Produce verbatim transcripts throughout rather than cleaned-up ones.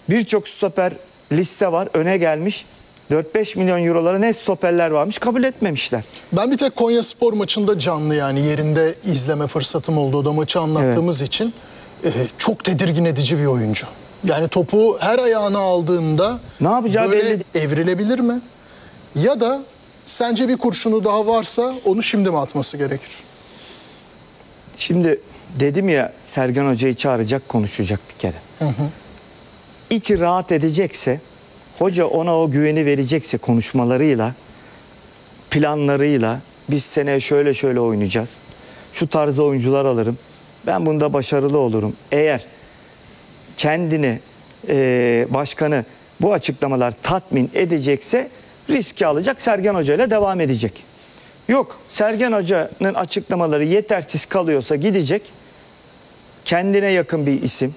Birçok stoper liste var, öne gelmiş. dört beş milyon eurolara ne stoperler varmış, kabul etmemişler. Ben bir tek Konyaspor maçında canlı, yani yerinde izleme fırsatım oldu. O da maçı anlattığımız evet. için e, çok tedirgin edici bir oyuncu. Yani topu her ayağına aldığında ne yapacağı böyle belli. evrilebilir mi? Ya da sence bir kurşunu daha varsa onu şimdi mi atması gerekir? Şimdi dedim ya, Sergen Hoca'yı çağıracak, konuşacak bir kere. Hı hı. İçi rahat edecekse, hoca ona o güveni verecekse konuşmalarıyla, planlarıyla, biz seneye şöyle şöyle oynayacağız, şu tarzda oyuncular alırım, ben bunda başarılı olurum. Eğer kendini, e, başkanı bu açıklamalar tatmin edecekse riski alacak, Sergen Hoca ile devam edecek. Yok, Sergen Hoca'nın açıklamaları yetersiz kalıyorsa gidecek, kendine yakın bir isim,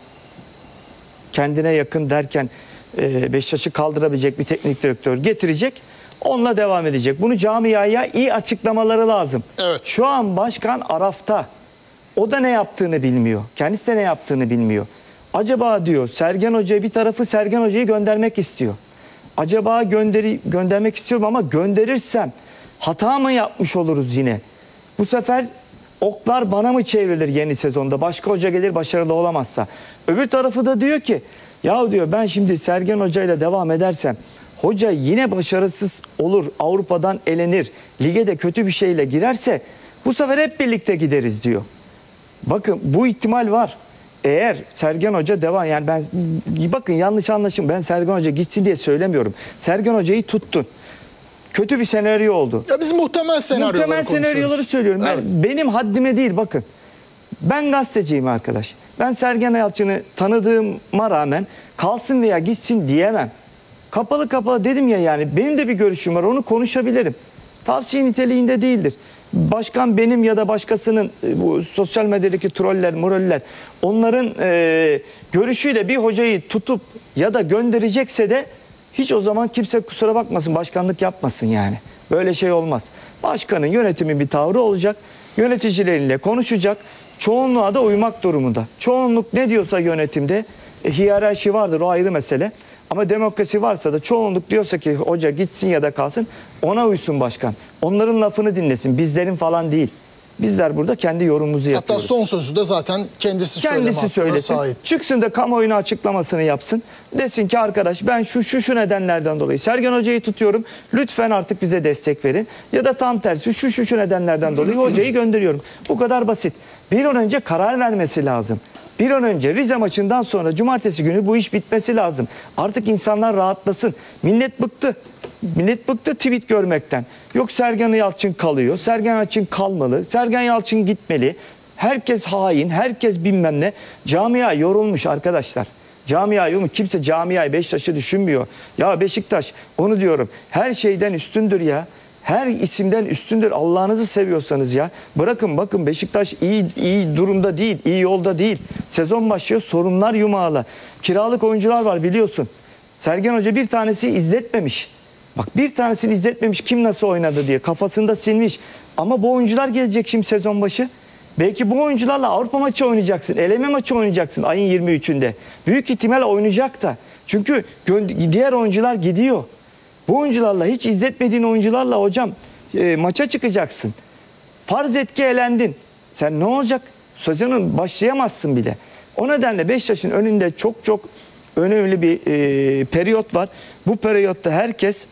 kendine yakın derken e, Beşiktaş'ı kaldırabilecek bir teknik direktör getirecek, onunla devam edecek. Bunu camiaya iyi açıklamaları lazım. Evet. Şu an başkan arafta. O da ne yaptığını bilmiyor. Kendisi de ne yaptığını bilmiyor. Acaba diyor, Sergen Hoca'ya bir tarafı Sergen Hoca'yı göndermek istiyor. Acaba gönderi, göndermek istiyorum ama gönderirsem hata mı yapmış oluruz yine? Bu sefer oklar bana mı çevrilir yeni sezonda? Başka hoca gelir, başarılı olamazsa. Öbür tarafı da diyor ki, ya diyor, ben şimdi Sergen Hoca ile devam edersem hoca yine başarısız olur, Avrupa'dan elenir, lige de kötü bir şeyle girerse bu sefer hep birlikte gideriz diyor. Bakın, bu ihtimal var. Eğer Sergen Hoca devam, yani ben, bakın yanlış anlaşılma, ben Sergen Hoca gitsin diye söylemiyorum. Sergen Hoca'yı tuttun. Kötü bir senaryo oldu. Ya biz muhtemel senaryoları Muhtemel senaryoları söylüyorum. Evet. Ben, benim haddime değil, bakın. Ben gazeteciyim arkadaş. Ben Sergen Yalçın'ı tanıdığıma rağmen kalsın veya gitsin diyemem. Kapalı kapalı dedim ya, yani benim de bir görüşüm var, onu konuşabilirim. Tavsiye niteliğinde değildir. Başkan benim ya da başkasının, bu sosyal medyadaki troller, moraller, onların e, görüşüyle bir hocayı tutup ya da gönderecekse de hiç o zaman kimse kusura bakmasın, başkanlık yapmasın yani. Böyle şey olmaz. Başkanın, yönetimin bir tavrı olacak. Yöneticileriyle konuşacak. Çoğunluğa da uymak durumunda. Çoğunluk ne diyorsa yönetimde, e, hiyerarşi vardır, o ayrı mesele. Ama demokrasi varsa da çoğunluk diyorsa ki hoca gitsin ya da kalsın, ona uysun başkan. Onların lafını dinlesin, bizlerin falan değil. Bizler burada kendi yorumumuzu yapıyoruz. Hatta son sözü de zaten kendisi, kendisi söylesin. Sahip. Çıksın da kamuoyuna açıklamasını yapsın. Desin ki arkadaş, ben şu şu şu nedenlerden dolayı Sergen Hoca'yı tutuyorum. Lütfen artık bize destek verin. Ya da tam tersi şu şu şu nedenlerden dolayı hocayı gönderiyorum. Bu kadar basit. Bir an önce karar vermesi lazım. Bir an önce Rize maçından sonra cumartesi günü bu iş bitmesi lazım. Artık insanlar rahatlasın. Millet bıktı. Millet bıktı tweet görmekten. Yok Sergen Yalçın kalıyor, Sergen Yalçın kalmalı, Sergen Yalçın gitmeli. Herkes hain, herkes bilmem ne. Camia yorulmuş arkadaşlar. Camia yorulmuş. Kimse camiayı, Beşiktaş'ı düşünmüyor. Ya Beşiktaş, onu diyorum, her şeyden üstündür ya. Her isimden üstündür, Allah'ınızı seviyorsanız ya. Bırakın, bakın Beşiktaş iyi iyi durumda değil, iyi yolda değil. Sezon başlıyor, sorunlar yumağlı. Kiralık oyuncular var biliyorsun. Sergen Hoca bir tanesi izletmemiş. Bak, bir tanesini izletmemiş, kim nasıl oynadı diye kafasında silmiş. Ama bu oyuncular gelecek şimdi sezon başı. Belki bu oyuncularla Avrupa maçı oynayacaksın, eleme maçı oynayacaksın ayın yirmi üçünde. Büyük ihtimal oynayacak da. Çünkü diğer oyuncular gidiyor. Bu oyuncularla, hiç izletmediğin oyuncularla hocam e, maça çıkacaksın. Farz et ki elendin. Sen ne olacak? Sezonun başlayamazsın bile. O nedenle Beşiktaş'ın önünde çok çok önemli bir e, periyot var. Bu periyotta herkes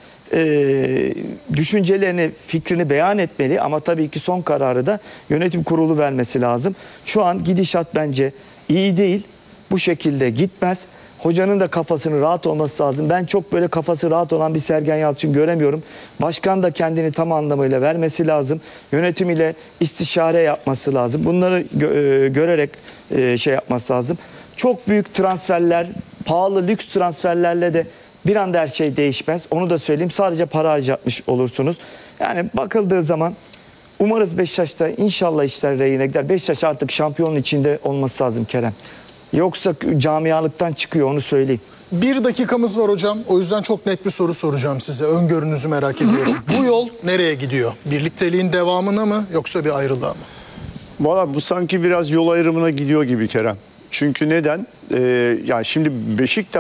e, düşüncelerini, fikrini beyan etmeli. Ama tabii ki son kararı da yönetim kurulu vermesi lazım. Şu an gidişat bence iyi değil. Bu şekilde gitmez. Hocanın da kafasının rahat olması lazım. Ben çok böyle kafası rahat olan bir Sergen Yalçın göremiyorum. Başkan da kendini tam anlamıyla vermesi lazım. Yönetim ile istişare yapması lazım. Bunları gö görerek e, şey yapması lazım. Çok büyük transferler, pahalı lüks transferlerle de bir anda her şey değişmez. Onu da söyleyeyim. Sadece para harcatmış olursunuz. Yani bakıldığı zaman umarız Beşiktaş'ta inşallah işler rayına gider. Beşiktaş artık şampiyonun içinde olması lazım Kerem. Yoksa camialıktan çıkıyor, onu söyleyeyim. Bir dakikamız var hocam. O yüzden çok net bir soru soracağım size. Öngörünüzü merak ediyorum. Bu yol nereye gidiyor? Birlikteliğin devamına mı yoksa bir ayrılığa mı? Valla bu sanki biraz yol ayrımına gidiyor gibi Kerem. Çünkü neden? Ee, yani şimdi Beşiktaş